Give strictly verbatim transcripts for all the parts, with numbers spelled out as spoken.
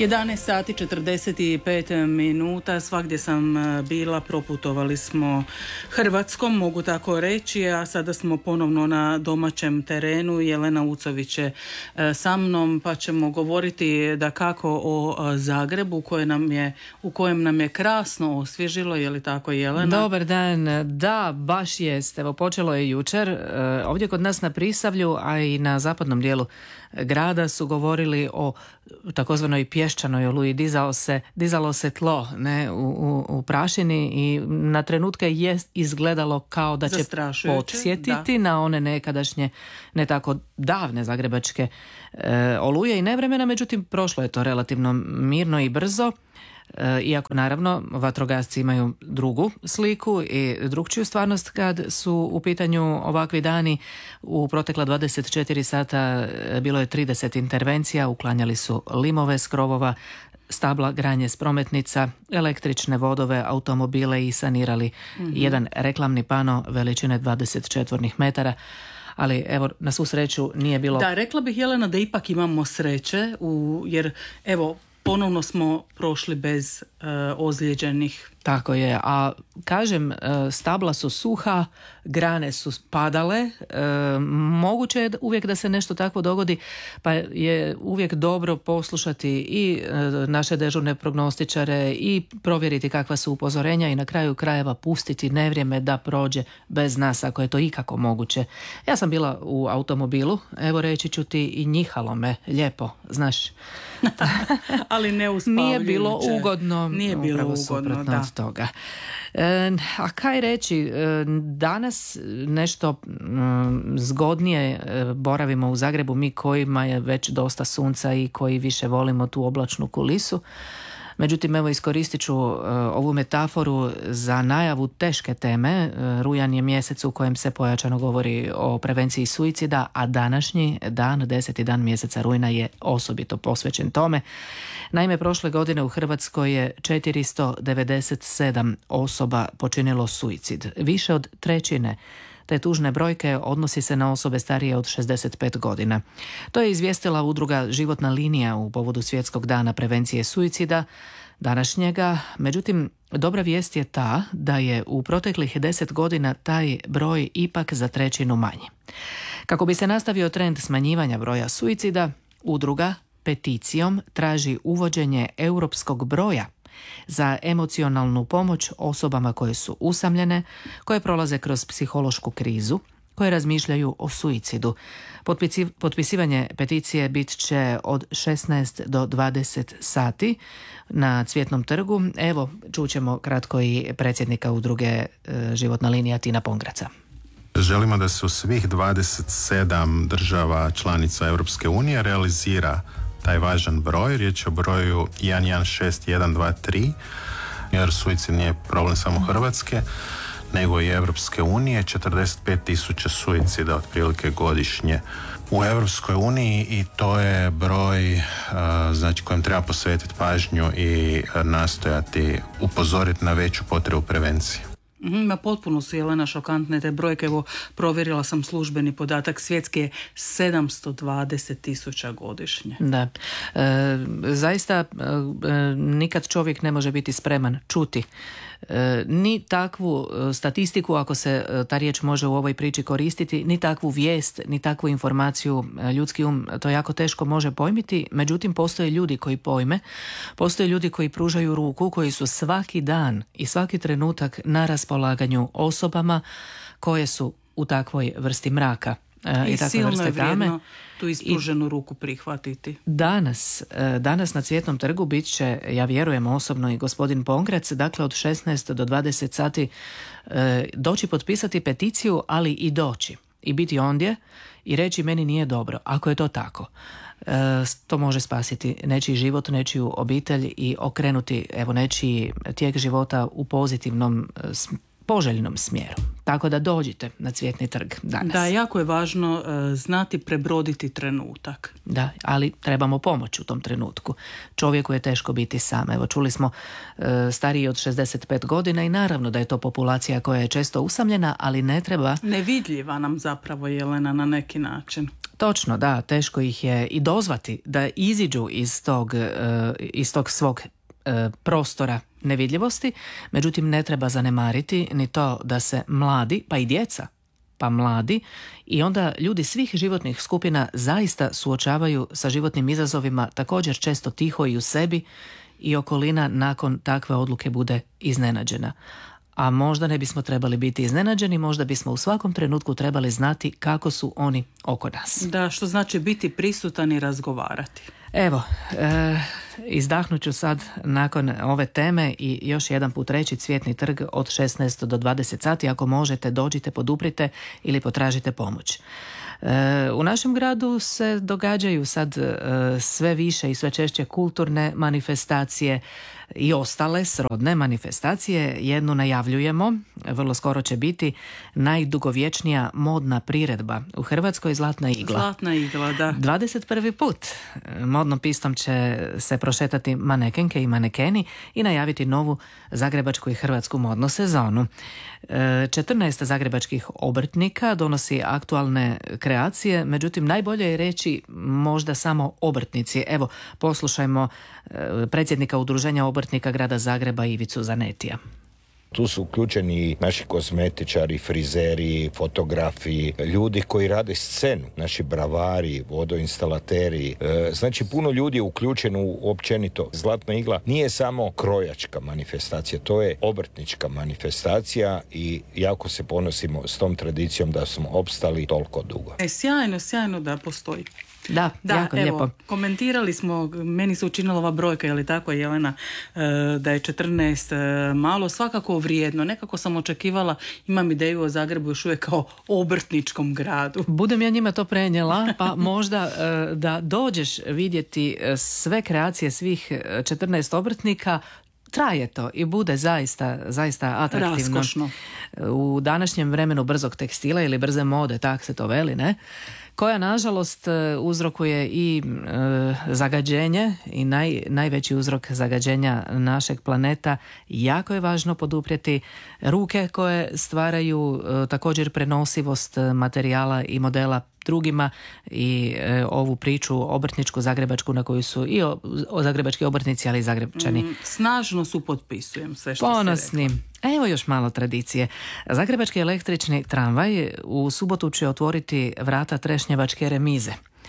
jedanaest sati četrdeset pet minuta, svagdje sam bila, proputovali smo Hrvatskom, mogu tako reći, a sada smo ponovno na domaćem terenu. Jelena Ucović je sa mnom, pa ćemo govoriti da kako o Zagrebu koje nam je, u kojem nam je krasno osvježilo, je li tako, Jelena? Dobar dan, da, baš jest. Evo, počelo je jučer, ovdje kod nas na Prisavlju, a i na zapadnom dijelu grada su govorili o takozvanoj pješčanoj oluji. Dizalo se, dizalo se tlo ne, u, u, u prašini i na trenutke je izgledalo kao da će podsjetiti da. na one nekadašnje, ne tako davne zagrebačke e, oluje i nevremena, međutim prošlo je to relativno mirno i brzo. Iako naravno vatrogasci imaju drugu sliku i drugčiju stvarnost kad su u pitanju ovakvi dani. U protekla dvadeset četiri sata bilo je trideset intervencija, uklanjali su limove s krovova, stabla, granje s prometnica, električne vodove, automobile i sanirali mm-hmm. jedan reklamni pano veličine dvadeset četvornih metara. Ali evo, na svu sreću nije bilo... Da, rekla bih, Jelena, da ipak imamo sreće, u, jer evo, ponovno smo prošli bez uh, ozlijeđenih. Tako je, a kažem, stabla su suha, grane su padale, e, moguće je uvijek da se nešto takvo dogodi, pa je uvijek dobro poslušati i e, naše dežurne prognostičare i provjeriti kakva su upozorenja i na kraju krajeva pustiti nevrijeme da prođe bez nas ako je to ikako moguće. Ja sam bila u automobilu, evo reći ću ti, i njihalo me lijepo, znaš. Ali ne uspavljujuće. Nije bilo ugodno. Nije bilo ugodno, da. Toga. E, a kaj reći, e, danas nešto m, zgodnije boravimo u Zagrebu, mi kojima je već dosta sunca i koji više volimo tu oblačnu kulisu. Međutim, evo iskoristit ću e, ovu metaforu za najavu teške teme. E, rujan je mjesec u kojem se pojačano govori o prevenciji suicida, a današnji dan, deseti dan mjeseca rujna, je osobito posvećen tome. Naime, prošle godine u Hrvatskoj je četiristo devedeset sedam osoba počinilo suicid, više od trećine. Te tužne brojke odnosi se na osobe starije od šezdeset pet godina. To je izvijestila udruga Životna linija u povodu Svjetskog dana prevencije suicida današnjega. Međutim, dobra vijest je ta da je u proteklih deset godina taj broj ipak za trećinu manji. Kako bi se nastavio trend smanjivanja broja suicida, udruga peticijom traži uvođenje europskog broja za emocionalnu pomoć osobama koje su usamljene, koje prolaze kroz psihološku krizu, koje razmišljaju o suicidu. Potpisi, potpisivanje peticije bit će od šesnaest do dvadeset sati na Cvjetnom trgu. Evo, čućemo kratko i predsjednika udruge e, Životna linija Tina Pongraca. Želimo da se u svih dvadeset sedam država članica Europske unije realizira taj važan broj. Riječ je o broju jedan jedan šest jedan dva tri, jer suicid nije problem samo Hrvatske, nego i Europske unije. četrdeset pet tisuća suicida otprilike godišnje u Europskoj uniji i to je broj znači, kojem treba posvetiti pažnju i nastojati upozoriti na veću potrebu prevencije. Ma potpuno su, Jelena, šokantne te brojke. Evo, provjerila sam službeni podatak, svjetski je sedamsto dvadeset tisuća godišnje. Da, e, zaista e, nikad čovjek ne može biti spreman čuti E, ni takvu statistiku, ako se ta riječ može u ovoj priči koristiti, ni takvu vijest, ni takvu informaciju ljudski um to jako teško može pojmiti. Međutim, postoje ljudi koji pojme, postoje ljudi koji pružaju ruku, koji su svaki dan i svaki trenutak na raspolaganju osobama koje su u takvoj vrsti mraka. I, I silno je vrijedno tu ispruženu ruku prihvatiti. Danas, danas na Cvjetnom trgu bit će, ja vjerujem osobno, i gospodin Pongrac, dakle od šesnaest do dvadeset sati doći potpisati peticiju, ali i doći i biti ondje i reći meni nije dobro. Ako je to tako, to može spasiti nečiji život, nečiju obitelj i okrenuti evo nečiji tijek života u pozitivnom poželjnom smjeru. Tako da dođite na Cvjetni trg danas. Da, jako je važno uh, znati prebroditi trenutak. Da, ali trebamo pomoć u tom trenutku. Čovjeku je teško biti sam. Evo, čuli smo uh, stariji od šezdeset pet godina i naravno da je to populacija koja je često usamljena, ali ne treba... Nevidljiva nam zapravo, Jelena, na neki način. Točno, da, teško ih je i dozvati da iziđu iz tog, iz tog svog prostora nevidljivosti, međutim ne treba zanemariti ni to da se mladi, pa i djeca, pa mladi i onda ljudi svih životnih skupina zaista suočavaju sa životnim izazovima također često tiho i u sebi i okolina nakon takve odluke bude iznenađena. A možda ne bismo trebali biti iznenađeni, možda bismo u svakom trenutku trebali znati kako su oni oko nas. Da, što znači biti prisutan i razgovarati. Evo, e, izdahnut ću sad nakon ove teme i još jedan put reći Cvjetni trg od šesnaest do dvadeset sati. Ako možete, dođite, poduprite ili potražite pomoć. E, u našem gradu se događaju sad e, sve više i sve češće kulturne manifestacije i ostale srodne manifestacije. Jednu najavljujemo, vrlo skoro će biti najdugovječnija modna priredba u Hrvatskoj, Zlatna igla. Zlatna igla, da. dvadeset prvi put modnom pistom će se prošetati manekenke i manekeni i najaviti novu zagrebačku i hrvatsku modnu sezonu. četrnaest zagrebačkih obrtnika donosi aktualne kreacije, međutim najbolje je reći možda samo obrtnici. Evo, poslušajmo predsjednika Udruženja obrtnika grada Zagreba Ivicu Zanetija. Tu su uključeni naši kozmetičari, frizeri, fotografi, ljudi koji rade scenu, naši bravari, vodoinstalateri. Znači puno ljudi je uključeno u općenito. Zlatna igla nije samo krojačka manifestacija, to je obrtnička manifestacija i jako se ponosimo s tom tradicijom da smo opstali toliko dugo. E, sjajno, sjajno da postoji. Da, da, jako evo, lijepo. Komentirali smo, meni se učinila ova brojka, je li tako, Jelena, da je četrnaest malo, svakako vrijedno. Nekako sam očekivala, imam ideju o Zagrebu još uvijek kao obrtničkom gradu. Budem ja njima to prenijela, pa možda da dođeš vidjeti sve kreacije svih četrnaest obrtnika, traje to i bude zaista, zaista atraktivno. Raskošno. U današnjem vremenu brzog tekstila ili brze mode, tak se to veli, ne? Koja nažalost uzrokuje i e, zagađenje i naj, najveći uzrok zagađenja našeg planeta. Jako je važno poduprijeti ruke koje stvaraju e, također prenosivost materijala i modela drugima i e, ovu priču obrtničku zagrebačku na koju su i o, o zagrebački obrtnici, ali i Zagrebčani. Mm, snažno su potpisujem sve što ponosni. se rekla. Evo još malo tradicije. Zagrebački električni tramvaj u subotu će otvoriti vrata Trešnjevačke remize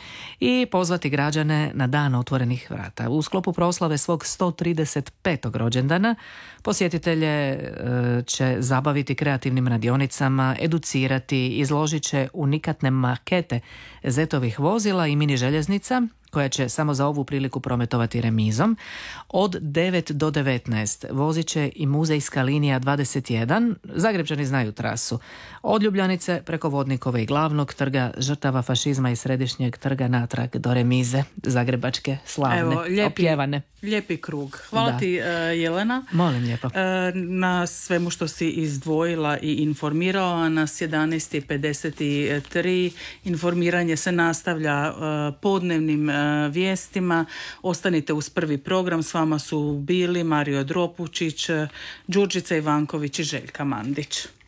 i pozvati građane na dan otvorenih vrata. U sklopu proslave svog sto trideset petog rođendana posjetitelje e, će zabaviti kreativnim radionicama, educirati, izložit će unikatne makete zetovih vozila i mini željeznica koja će samo za ovu priliku prometovati remizom. Od devet do devetnaest vozit će i muzejska linija dvadeset jedan. Zagrebčani znaju trasu. Od Ljubljanice preko Vodnikove i Glavnog trga, žrtava fašizma i Središnjeg trga natrag do remize Zagrebačke, slavne, Evo, lijepi, opjevane. Lijepi krug. Hvala da. ti, uh, Jelena. Molim lijepo. Uh, na svemu što si izdvojila i informirala, a nas jedanaest i pedeset tri informiranje se nastavlja uh, podnevnim uh, vijestima. Ostanite uz prvi program. S vama su bili Mario Dropučić, Đurđica Ivanković i Željka Mandić.